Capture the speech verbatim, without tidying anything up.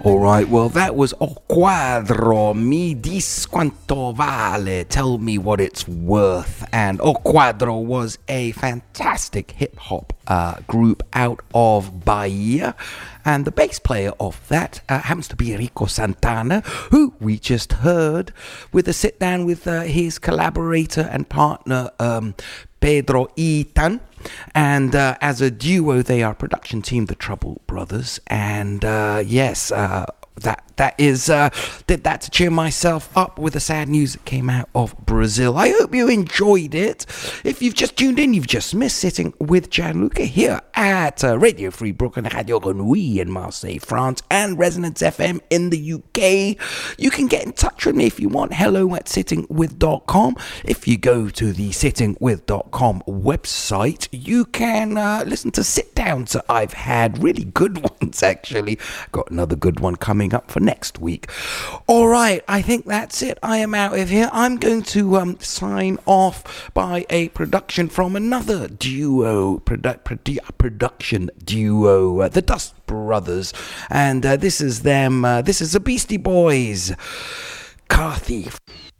Alright, well that was O Quadro, mi dis quanto vale, tell me what it's worth. And O Quadro was a fantastic hip-hop uh, group out of Bahia. And the bass player of that uh, happens to be Rico Santana, who we just heard with a sit-down with uh, his collaborator and partner, um, Pedro Itan. And uh, as a duo, they are production team, the Trouble Brothers. And uh, yes, uh, that that is uh, did that to cheer myself up with the sad news that came out of Brazil. I hope you enjoyed it. If you've just tuned in, you've just missed Sitting with Gianluca here at uh, Radio Free Brooklyn, Radio Grenouille in Marseille, France, and Resonance F M in the U K. You can get in touch with me if you want. Hello at sitting with dot com. If you go to the sitting with dot com website, you can uh, listen to sit downs that I've had, really good ones actually. Got another good one coming up for next week. All right, I think that's it. I am out of here. I'm going to um, sign off by a production from another duo, produ- produ- production duo, uh, the Dust Brothers, and uh, this is them. Uh, this is the Beastie Boys, Car Thief.